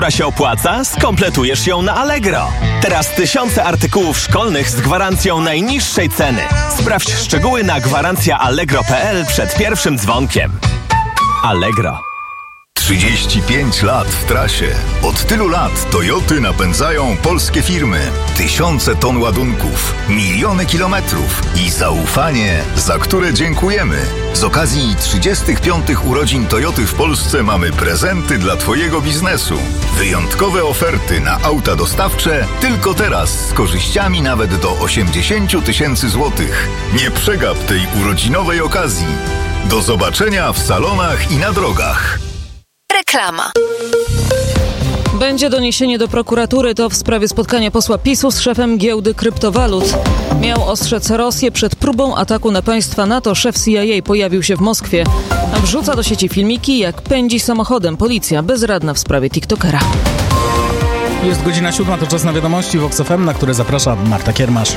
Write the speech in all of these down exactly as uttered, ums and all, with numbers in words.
która się opłaca? Skompletujesz ją na Allegro. Teraz tysiące artykułów szkolnych z gwarancją najniższej ceny. Sprawdź szczegóły na gwarancja allegro kropka p l przed pierwszym dzwonkiem. Allegro. trzydzieści pięć lat w trasie. Od tylu lat Toyoty napędzają polskie firmy. Tysiące ton ładunków, miliony kilometrów i zaufanie, za które dziękujemy. Z okazji trzydziestych piątych urodzin Toyoty w Polsce mamy prezenty dla Twojego biznesu. Wyjątkowe oferty na auta dostawcze tylko teraz z korzyściami nawet do osiemdziesiąt tysięcy złotych. Nie przegap tej urodzinowej okazji. Do zobaczenia w salonach i na drogach. Reklama. Będzie doniesienie do prokuratury. To w sprawie spotkania posła PiSu z szefem giełdy kryptowalut. Miał ostrzec Rosję przed próbą ataku na państwa NATO. Szef C I A pojawił się w Moskwie, a wrzuca do sieci filmiki, jak pędzi samochodem. Policja bezradna w sprawie TikTokera. Jest godzina siódma, to czas na wiadomości w Vox F M, na które zaprasza Marta Kiermasz.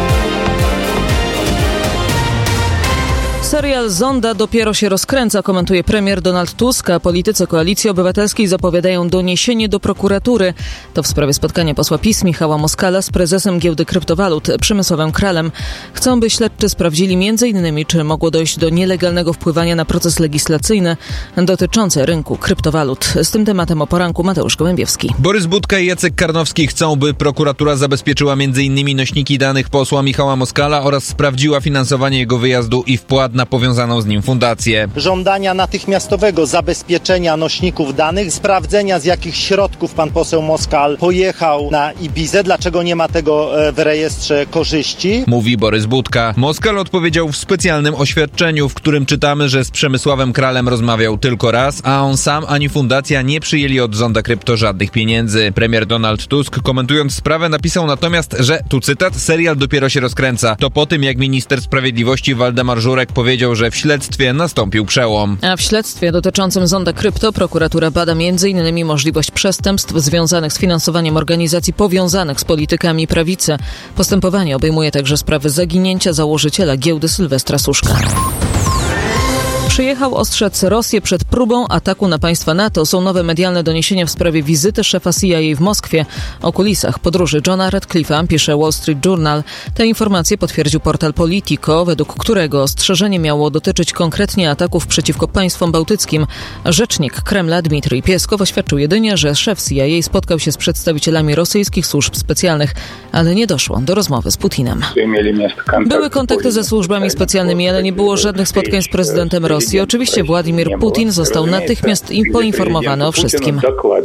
Serial Zonda dopiero się rozkręca, komentuje premier Donald Tusk, a politycy Koalicji Obywatelskiej zapowiadają doniesienie do prokuratury. To w sprawie spotkania posła PiS Michała Moskala z prezesem giełdy kryptowalut Przemysławem Kralem. Chcą, by śledczy sprawdzili między innymi, czy mogło dojść do nielegalnego wpływania na proces legislacyjny dotyczący rynku kryptowalut. Z tym tematem o poranku Mateusz Gołębiewski. Borys Budka i Jacek Karnowski chcą, by prokuratura zabezpieczyła między innymi nośniki danych posła Michała Moskala oraz sprawdziła finansowanie jego wyjazdu i wpłat na powiązaną z nim fundację. Żądania natychmiastowego zabezpieczenia nośników danych, sprawdzenia, z jakich środków pan poseł Moskal pojechał na Ibizę, dlaczego nie ma tego w rejestrze korzyści. Mówi Borys Budka. Moskal odpowiedział w specjalnym oświadczeniu, w którym czytamy, że z Przemysławem Kralem rozmawiał tylko raz, a on sam ani fundacja nie przyjęli od Zonda Krypto żadnych pieniędzy. Premier Donald Tusk, komentując sprawę, napisał natomiast, że, tu cytat, serial dopiero się rozkręca. To po tym, jak minister sprawiedliwości Waldemar Żurek powiedział, że w śledztwie nastąpił przełom. A w śledztwie dotyczącym Zonda Krypto prokuratura bada między innymi możliwość przestępstw związanych z finansowaniem organizacji powiązanych z politykami prawicy. Postępowanie obejmuje także sprawy zaginięcia założyciela giełdy Sylwestra Suszka. Przyjechał ostrzec Rosję przed próbą ataku na państwa NATO. Są nowe medialne doniesienia w sprawie wizyty szefa C I A w Moskwie. O kulisach podróży Johna Radcliffe'a pisze Wall Street Journal. Te informacje potwierdził portal Politico, według którego ostrzeżenie miało dotyczyć konkretnie ataków przeciwko państwom bałtyckim. Rzecznik Kremla Dmitrij Pieskow oświadczył jedynie, że szef C I A spotkał się z przedstawicielami rosyjskich służb specjalnych, ale nie doszło do rozmowy z Putinem. Były kontakty ze służbami specjalnymi, ale nie było żadnych spotkań z prezydentem Rosji. Oczywiście Władimir Putin został natychmiast im poinformowany o wszystkim.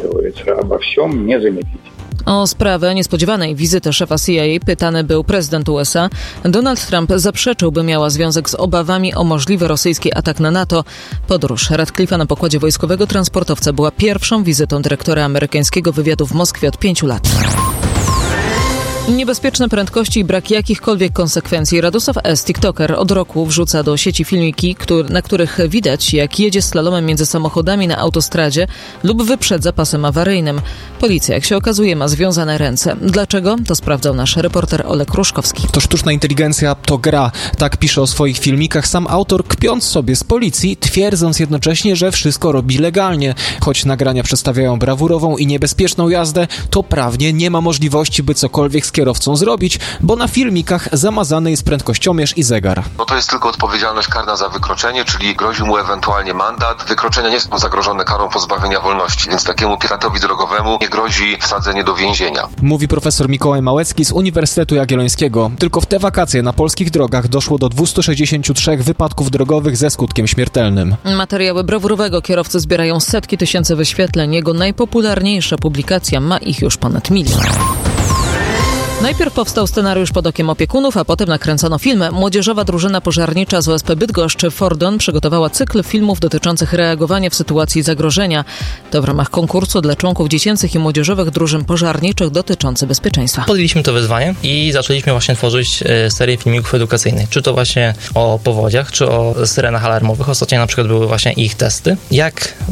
O sprawę niespodziewanej wizyty szefa C I A pytany był prezydent U S A. Donald Trump zaprzeczył, by miała związek z obawami o możliwy rosyjski atak na NATO. Podróż Radcliffe'a na pokładzie wojskowego transportowca była pierwszą wizytą dyrektora amerykańskiego wywiadu w Moskwie od pięciu lat. Niebezpieczne prędkości i brak jakichkolwiek konsekwencji. Radosław S., tiktoker, od roku wrzuca do sieci filmiki, który, na których widać, jak jedzie slalomem między samochodami na autostradzie lub wyprzedza pasem awaryjnym. Policja, jak się okazuje, ma związane ręce. Dlaczego? To sprawdzał nasz reporter Olek Ruszkowski. To sztuczna inteligencja, to gra. Tak pisze o swoich filmikach sam autor, kpiąc sobie z policji, twierdząc jednocześnie, że wszystko robi legalnie. Choć nagrania przedstawiają brawurową i niebezpieczną jazdę, to prawnie nie ma możliwości, by cokolwiek z kierowcą zrobić, bo na filmikach zamazany jest prędkościomierz i zegar. No to jest tylko odpowiedzialność karna za wykroczenie, czyli grozi mu ewentualnie mandat. Wykroczenia nie są zagrożone karą pozbawienia wolności, więc takiemu piratowi drogowemu nie grozi wsadzenie do więzienia. Mówi profesor Mikołaj Małecki z Uniwersytetu Jagiellońskiego. Tylko w te wakacje na polskich drogach doszło do dwieście sześćdziesiąt trzy wypadków drogowych ze skutkiem śmiertelnym. Materiały brawurowego kierowcy zbierają setki tysięcy wyświetleń. Jego najpopularniejsza publikacja ma ich już ponad milion. Najpierw powstał scenariusz pod okiem opiekunów, a potem nakręcono film. Młodzieżowa drużyna pożarnicza z O S P Bydgoszcz Fordon przygotowała cykl filmów dotyczących reagowania w sytuacji zagrożenia. To w ramach konkursu dla członków dziecięcych i młodzieżowych drużyn pożarniczych dotyczący bezpieczeństwa. Podjęliśmy to wyzwanie i zaczęliśmy właśnie tworzyć serię filmików edukacyjnych. Czy to właśnie o powodziach, czy o syrenach alarmowych. Ostatnio na przykład były właśnie ich testy. Jak